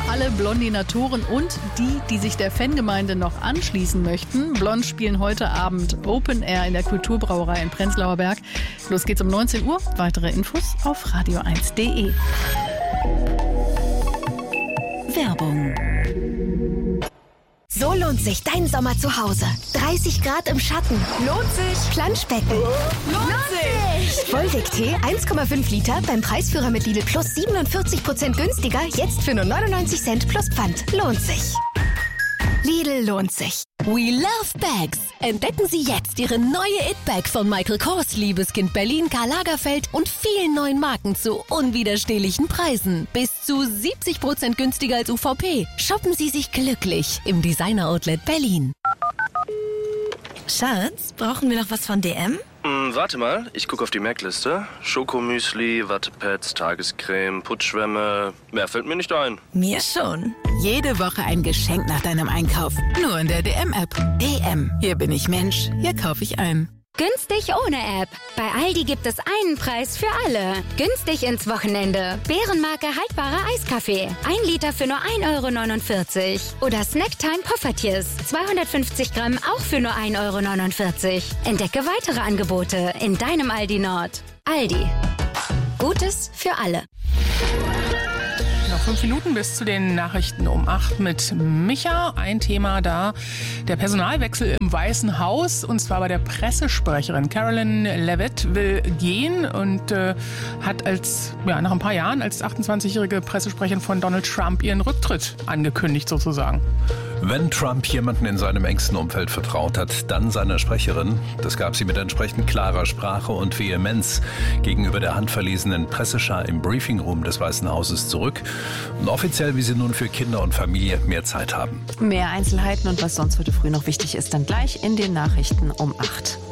alle Blondinatoren und die sich der Fangemeinde noch anschließen möchten. Blond spielen heute Abend Open Air in der Kulturbrauerei in Prenzlauer Berg. Los geht's um 19 Uhr. Weitere Infos auf radio1.de. Werbung. So lohnt sich dein Sommer zu Hause. 30 Grad im Schatten. Lohnt sich. Planschbecken. Lohnt sich. Vollweg-Tee 1,5 Liter beim Preisführer mit Lidl Plus 47% günstiger. Jetzt für nur 99 Cent plus Pfand. Lohnt sich. Lidl lohnt sich. We love bags. Entdecken Sie jetzt Ihre neue It-Bag von Michael Kors, Liebeskind Berlin, Karl Lagerfeld und vielen neuen Marken zu unwiderstehlichen Preisen. Bis zu 70% günstiger als UVP. Shoppen Sie sich glücklich im Designer-Outlet Berlin. Schatz, brauchen wir noch was von DM? Warte mal, ich gucke auf die Merkliste. Schokomüsli, Wattepads, Tagescreme, Putzschwämme. Mehr fällt mir nicht ein. Mir schon. Jede Woche ein Geschenk nach deinem Einkauf. Nur in der DM-App. DM. Hier bin ich Mensch. Hier kaufe ich ein. Günstig ohne App. Bei Aldi gibt es einen Preis für alle. Günstig ins Wochenende. Bärenmarke haltbarer Eiskaffee. 1 Liter für nur 1,49 €. Oder Snacktime Poffertjes. 250 Gramm auch für nur 1,49 €. Entdecke weitere Angebote in deinem Aldi Nord. Aldi. Gutes für alle. Noch 5 Minuten bis zu den Nachrichten um 8 mit Micha. Ein Thema da, der Personalwechsel im Weißen Haus, und zwar bei der Pressesprecherin. Carolyn Levitt will gehen und hat nach ein paar Jahren als 28-jährige Pressesprecherin von Donald Trump ihren Rücktritt angekündigt sozusagen. Wenn Trump jemanden in seinem engsten Umfeld vertraut hat, dann seiner Sprecherin. Das gab sie mit entsprechend klarer Sprache und Vehemenz gegenüber der handverlesenen Presseschar im Briefingroom des Weißen Hauses zurück. Und offiziell will sie nun für Kinder und Familie mehr Zeit haben. Mehr Einzelheiten und was sonst heute früh noch wichtig ist, dann gleich in den Nachrichten um 8.